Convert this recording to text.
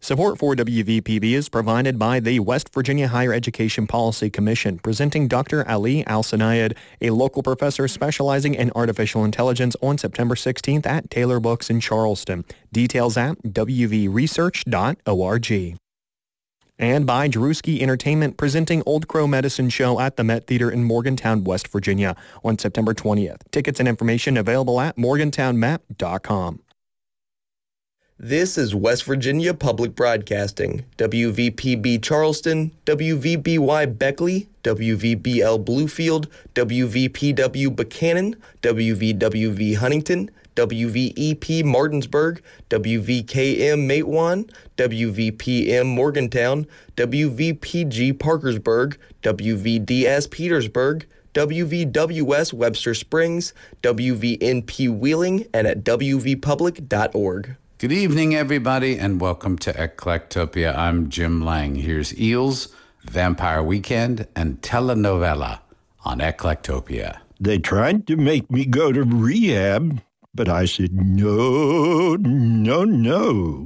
Support for WVPB is provided by the West Virginia Higher Education Policy Commission, presenting Dr. Ali Al-Sanayed, a local professor specializing in artificial intelligence, on September 16th at Taylor Books in Charleston. Details at wvresearch.org. And by Drewski Entertainment, presenting Old Crow Medicine Show at the Met Theater in Morgantown, West Virginia on September 20th. Tickets and information available at morgantownmet.com. This is West Virginia Public Broadcasting, WVPB Charleston, WVBY Beckley, WVBL Bluefield, WVPW Buchanan, WVWV Huntington, WVEP Martinsburg, WVKM Matewan, WVPM Morgantown, WVPG Parkersburg, WVDS Petersburg, WVWS Webster Springs, WVNP Wheeling, and at wvpublic.org. Good evening, everybody, and welcome to Eclectopia. I'm Jim Lang. Here's Eels, Vampire Weekend, and Telenovela on Eclectopia. They tried to make me go to rehab, but I said, no.